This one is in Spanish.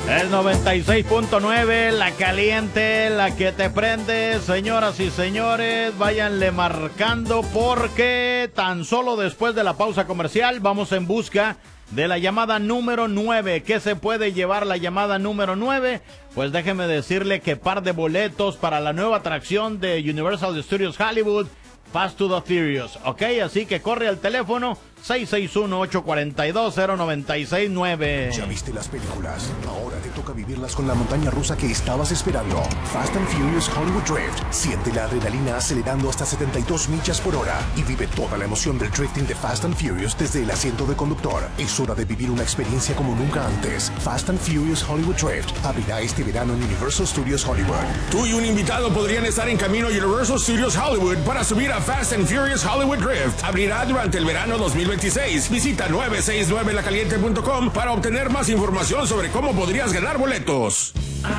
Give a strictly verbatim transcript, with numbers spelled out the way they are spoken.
El noventa y seis punto nueve, la caliente, la que te prende. Señoras y señores, váyanle marcando porque tan solo después de la pausa comercial vamos en busca de la llamada número nueve. ¿Qué se puede llevar la llamada número nueve? Pues déjeme decirle que par de boletos para la nueva atracción de Universal Studios Hollywood, Fast to the Furious, ¿ok? Así que corre al teléfono seis seis uno, ocho cuatro dos, cero nueve seis nueve. ¿Ya viste las películas? Ahora te toca vivirlas con la montaña rusa que estabas esperando. Fast and Furious Hollywood Drift. Siente la adrenalina acelerando hasta setenta y dos millas por hora y vive toda la emoción del drifting de Fast and Furious desde el asiento de conductor. Es hora de vivir una experiencia como nunca antes. Fast and Furious Hollywood Drift abrirá este verano en Universal Studios Hollywood. Tú y un invitado podrían estar en camino a Universal Studios Hollywood para subir a Fast and Furious Hollywood Drift. Abrirá durante el verano dos mil veintiséis. Visita nueve seis nueve la caliente punto com para obtener más información sobre cómo podrías ganar boletos.